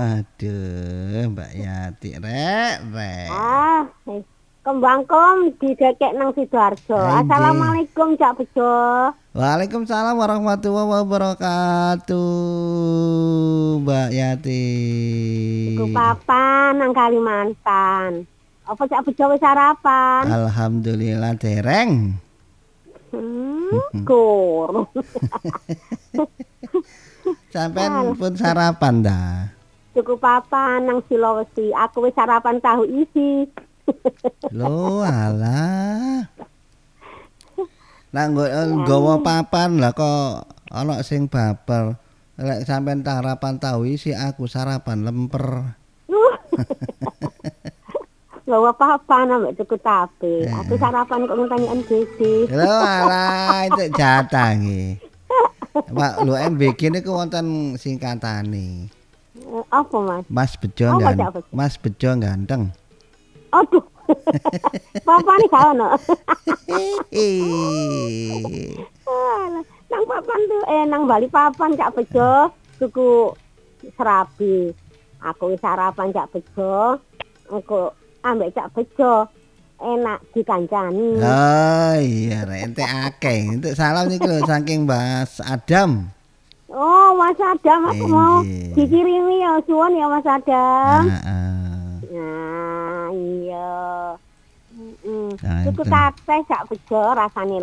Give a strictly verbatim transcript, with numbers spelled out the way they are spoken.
Aduh, Mbak Yati rek, rek. Ah, kembangkom didekek nang Sidoarjo. Assalamualaikum Cak Bejo. Waalaikumsalam warahmatullahi wabarakatuh, Mbak Yati. Iku papan nang Kalimantan. Apa Cak Bejo wis sarapan? Alhamdulillah dereng. Hmm, kur. Sampean pun sarapan dah. Cukup papan nang Sulawesi. Aku wis sarapan tahu isi. Loh, alah. Lah nggawa papan lah kok ana sing baper. Lek sampean sarapan tahu isi aku sarapan lemper. Gawa papan ambek tuku tape. Aku sarapan kok nganyakan gede. Lho alah itu jatah nggih. Pak, lho M B G niku wonten singkatane. Apa Mas? Mas Bejo ganteng. Mas Bejo ganteng. Aduh. Papan gak ono. Nang papan tuh eh nang Bali papan Cak Bejo tuku serabi. Aku wis sarapan Cak Bejo. Engko ambek Cak Bejo enak dikancani. Oh iya rek ente akeh. Entuk salam niku lho saking Mas Adam. Oh, Mas Adam aku mau dikirimi ya suwun ya Mas Adam. Heeh. Nah, iya. Heeh. Nah, Tuku tape Cak Bejo rasane